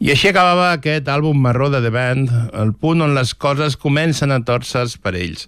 I així acabava aquest àlbum marró de The Band, el punt on les coses comencen a tòrcer per ells.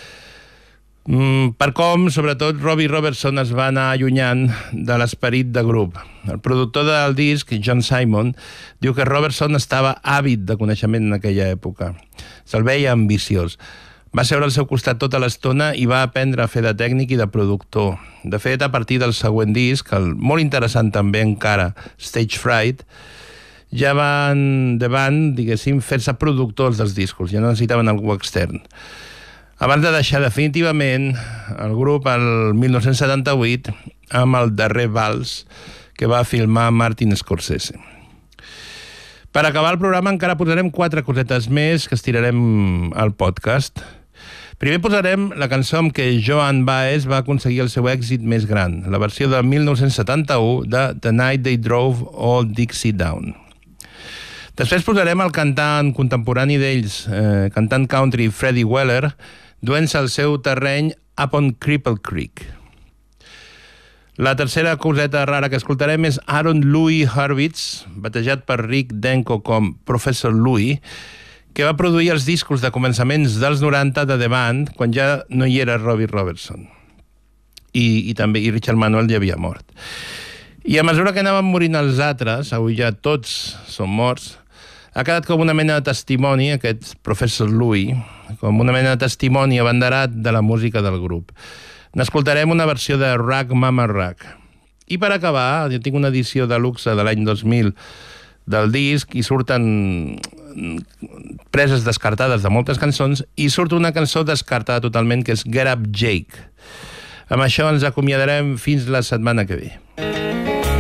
Per com, sobretot, Robbie Robertson es va anar allunyant de l'esperit de grup. El productor del disc, John Simon, diu que Robertson estava àvid de coneixement en aquella època. Se'l veia ambiciós. Va seure al seu costat tota l'estona i va aprendre a fer de tècnic i de productor. De fet, a partir del següent disc, el molt interessant també encara, Stage Fright, ja van, The Band, diguéssim, fer-se productors dels discos, ja no necessitaven algú extern. Abans de deixar definitivament el grup el 1978 amb el darrer vals que va filmar Martin Scorsese. Per acabar el programa encara posarem 4 cosetes més que estirarem al podcast. Primer posarem la cançó amb què Joan Baez va aconseguir el seu èxit més gran, la versió de 1971 de The Night They Drove Old Dixie Down. Després posarem el cantant contemporani d'ells, cantant country Freddie Weller, duent-se al seu terreny Up on Cripple Creek. La tercera coseta rara que escoltarem és Aaron Louis Hurwitz, batejat per Rick Denko com Professor Louis, que va produir els discos de començaments dels 90 de The Band, quan ja no hi era Robbie Robertson. I també Richard Manuel ja havia mort. I a mesura que anaven morint els altres, avui ja tots són morts, ha quedat com una mena de testimoni, aquest Professor Louis, com una mena de testimoni abanderat de la música del grup. N'escoltarem una versió de Rag Mama Rag. I per acabar, jo tinc una edició de luxe de l'any 2000 del disc i surten preses descartades de moltes cançons i surt una cançó descartada totalment que és Get Up Jake. Amb això ens acomiadarem fins la setmana que ve.